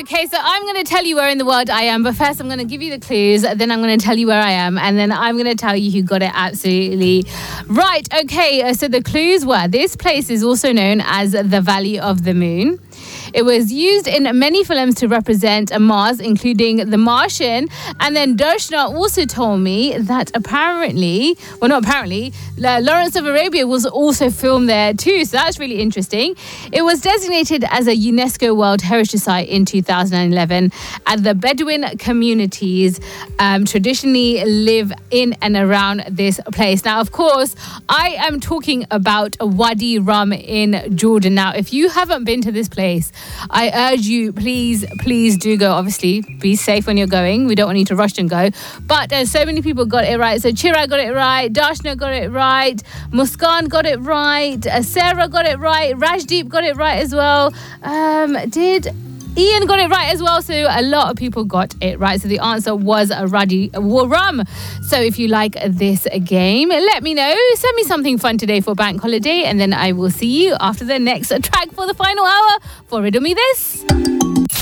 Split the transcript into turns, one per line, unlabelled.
Okay, so I'm going to tell you where in the world I am, but first I'm going to give you the clues, then I'm going to tell you where I am, and then I'm going to tell you who got it absolutely right. Okay, so the clues were, this place is also known as the Valley of the Moon. It was used in many films to represent Mars, including The Martian. And then Darshna also told me that apparently, well, not apparently, Lawrence of Arabia was also filmed there too. So that's really interesting. It was designated as a UNESCO World Heritage Site in 2011. And the Bedouin communities traditionally live in and around this place. Now, of course, I am talking about Wadi Rum in Jordan. Now, if you haven't been to this place, I urge you, please do go. Obviously, be safe when you're going. We don't want you to rush and go. But so many people got it right. So Chira got it right. Darshna got it right. Muskan got it right. Sarah got it right. Rajdeep got it right as well. Did Ian got it right as well. So a lot of people got it right. So the answer was Rum. So if you like this game, let me know. Send me something fun today for bank holiday, and then I will see you after the next track for the final hour for Riddle Me This.